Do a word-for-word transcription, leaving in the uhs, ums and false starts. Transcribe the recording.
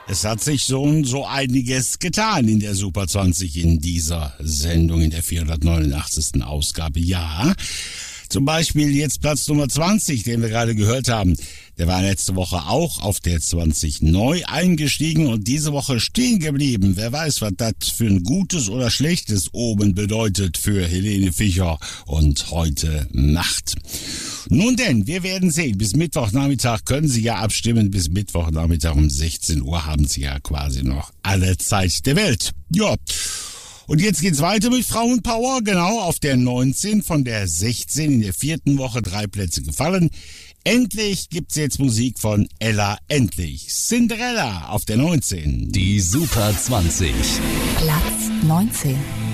Es hat sich so und so einiges getan in der Super zwanzig in dieser Sendung, in der vierhundertneunundachtzigsten Ausgabe. Ja, zum Beispiel jetzt Platz Nummer zwanzig, den wir gerade gehört haben. Der war letzte Woche auch auf der zwanzig neu eingestiegen und diese Woche stehen geblieben. Wer weiß, was das für ein gutes oder schlechtes Oben bedeutet für Helene Fischer und heute Nacht. Nun denn, wir werden sehen. Bis Mittwochnachmittag können Sie ja abstimmen. Bis Mittwochnachmittag um sechzehn Uhr haben Sie ja quasi noch alle Zeit der Welt. Ja. Und jetzt geht's weiter mit Frauenpower. Genau, auf der neunzehn von der sechzehn in der vierten Woche drei Plätze gefallen. Endlich gibt's jetzt Musik von Ella Endlich. Cinderella auf der neunzehn. Die Super zwanzig. Platz neunzehn.